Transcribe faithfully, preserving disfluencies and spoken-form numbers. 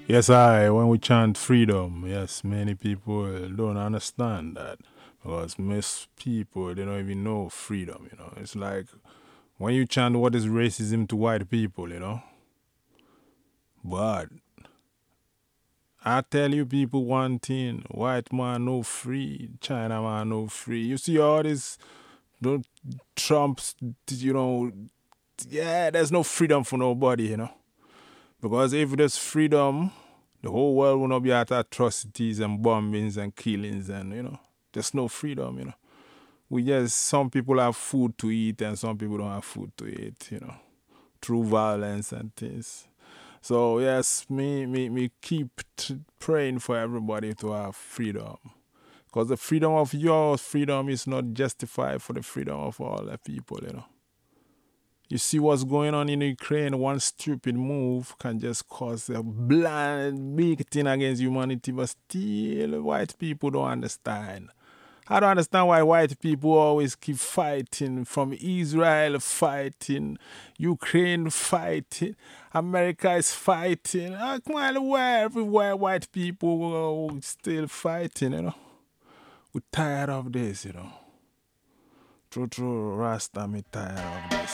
Yes, I, when we chant freedom, yes, many people don't understand that because most people, they don't even know freedom, you know. It's like when you chant what is racism to white people, you know. But I tell you people one thing, white man no free, China man no free. You see all this, don't Trump's, you know, yeah, there's no freedom for nobody, you know. Because if there's freedom, the whole world will not be at atrocities and bombings and killings and, you know, there's no freedom, you know. We just, some people have food to eat and some people don't have food to eat, you know, through violence and things. So yes, me, me, me keep t- praying for everybody to have freedom. Because the freedom of your freedom is not justified for the freedom of all the people, you know. You see what's going on in Ukraine, one stupid move can just cause a blind big thing against humanity, but still white people don't understand. I don't understand why white people always keep fighting, from Israel fighting, Ukraine fighting, America is fighting. Uh, come on, where everywhere white people are still fighting, you know. We're tired of this, you know. True, true, Rasta, me tired of this.